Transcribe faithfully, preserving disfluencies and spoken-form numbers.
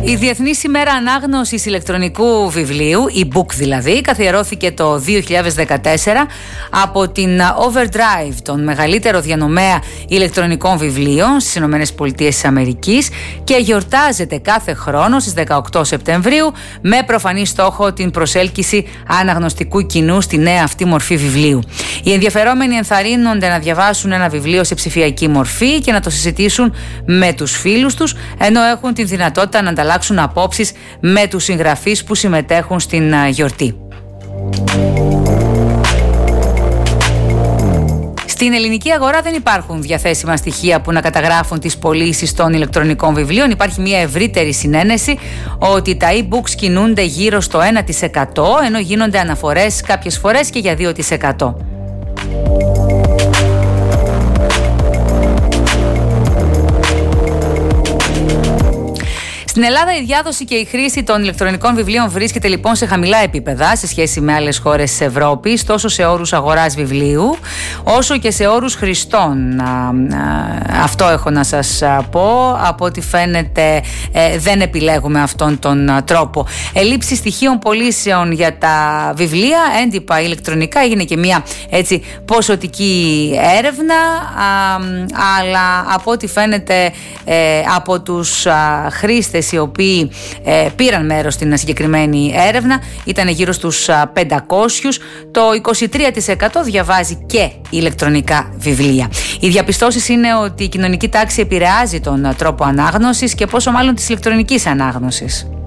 Η Διεθνής ημέρα ανάγνωσης ηλεκτρονικού βιβλίου, e-book δηλαδή, καθιερώθηκε το δύο χιλιάδες δεκατέσσερα από την Overdrive, τον μεγαλύτερο διανομέα ηλεκτρονικών βιβλίων στις Ηνωμένες Πολιτείες της Αμερικής, και γιορτάζεται κάθε χρόνο στις δεκαοκτώ Σεπτεμβρίου με προφανή στόχο την προσέλκυση αναγνωστικού κοινού στη νέα αυτή μορφή βιβλίου. Οι ενδιαφερόμενοι ενθαρρύνονται να διαβάσουν ένα βιβλίο σε ψηφιακή μορφή και να το συζητήσουν με τους φίλους τους, ενώ έχουν την δυνατότητα να ανταλλάξουν απόψεις με τους συγγραφείς που συμμετέχουν στην γιορτή. Στην ελληνική αγορά δεν υπάρχουν διαθέσιμα στοιχεία που να καταγράφουν τις πωλήσεις των ηλεκτρονικών βιβλίων. Υπάρχει μια ευρύτερη συνένεση ότι τα e-books κινούνται γύρω στο ένα τοις εκατό, ενώ γίνονται αναφορές κάποιες φορές και για δύο τοις εκατό. Στην Ελλάδα η διάδοση και η χρήση των ηλεκτρονικών βιβλίων βρίσκεται λοιπόν σε χαμηλά επίπεδα σε σχέση με άλλες χώρες της Ευρώπης, τόσο σε όρους αγοράς βιβλίου όσο και σε όρους χρηστών. Αυτό έχω να σας πω. Από ό,τι φαίνεται δεν επιλέγουμε αυτόν τον τρόπο. Ελλείψη στοιχείων πωλήσεων για τα βιβλία, έντυπα ηλεκτρονικά, έγινε και μια έτσι ποσοτική έρευνα, αλλά από ό,τι φαίνεται από τους χρήστες οι οποίοι ε, πήραν μέρος στην συγκεκριμένη έρευνα ήταν γύρω στους πεντακόσιους. Το είκοσι τρία τοις εκατό διαβάζει και ηλεκτρονικά βιβλία. Οι διαπιστώσεις είναι ότι η κοινωνική τάξη επηρεάζει τον τρόπο ανάγνωσης και πόσο μάλλον της ηλεκτρονικής ανάγνωσης.